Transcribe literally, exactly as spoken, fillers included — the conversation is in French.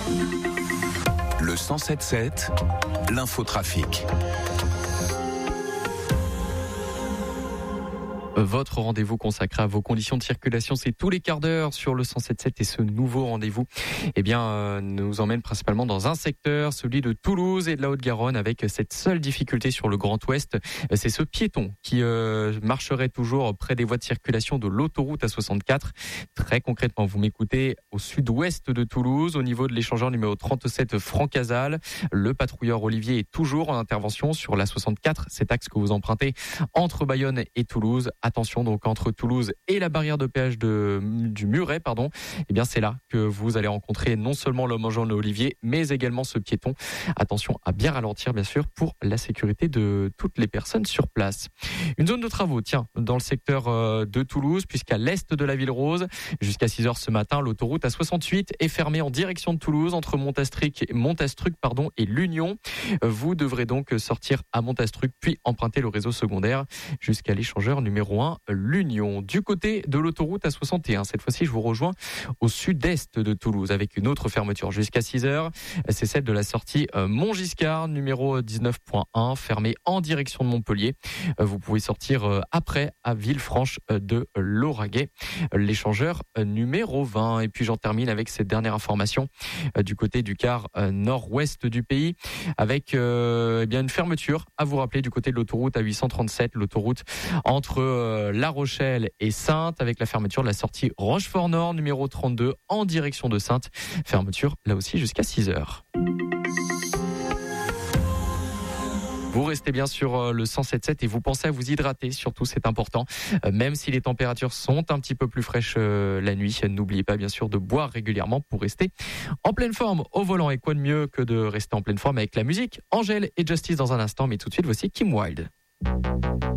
Le cent sept sept, l'infotrafic. Votre rendez-vous consacré à vos conditions de circulation, c'est tous les quarts d'heure sur le cent sept sept et ce nouveau rendez-vous, eh bien, euh, nous emmène principalement dans un secteur, celui de Toulouse et de la Haute-Garonne, avec cette seule difficulté sur le Grand Ouest, c'est ce piéton qui euh, marcherait toujours près des voies de circulation de l'autoroute A soixante-quatre. Très concrètement, vous m'écoutez au sud-ouest de Toulouse, au niveau de l'échangeur numéro trente-sept Francazal. Le patrouilleur Olivier est toujours en intervention sur l'A soixante-quatre, cet axe que vous empruntez entre Bayonne et Toulouse. Attention donc entre Toulouse et la barrière de péage de, du Muret, pardon, eh bien c'est là que vous allez rencontrer non seulement l'homme en jaune Olivier, mais également ce piéton. Attention à bien ralentir bien sûr pour la sécurité de toutes les personnes sur place. Une zone de travaux, tiens, dans le secteur de Toulouse, puisqu'à l'est de la Ville Rose, jusqu'à six heures ce matin, l'autoroute A soixante-huit est fermée en direction de Toulouse entre Montastruc, Montastruc pardon, et l'Union. Vous devrez donc sortir à Montastruc puis emprunter le réseau secondaire jusqu'à l'échangeur numéro un, l'Union. Du côté de l'autoroute A soixante et un, cette fois-ci, je vous rejoins au sud-est de Toulouse avec une autre fermeture jusqu'à six heures. C'est celle de la sortie Montgiscard, numéro dix-neuf point un, fermée en direction de Montpellier. Vous pouvez sortir après à Villefranche de Lauragais, l'échangeur numéro vingt. Et puis j'en termine avec cette dernière information du côté du quart nord-ouest du pays avec euh, eh bien une fermeture à vous rappeler du côté de l'autoroute A huit cent trente-sept, l'autoroute entre euh, La Rochelle et Saintes, avec la fermeture de la sortie Rochefort-Nord numéro trente-deux en direction de Saintes. Fermeture là aussi jusqu'à six heures. Vous restez bien sur le cent sept sept et vous pensez à vous hydrater, surtout c'est important. Même si les températures sont un petit peu plus fraîches la nuit, n'oubliez pas bien sûr de boire régulièrement pour rester en pleine forme au volant. Et quoi de mieux que de rester en pleine forme avec la musique. Angèle et Justice dans un instant, mais tout de suite voici Kim Wilde.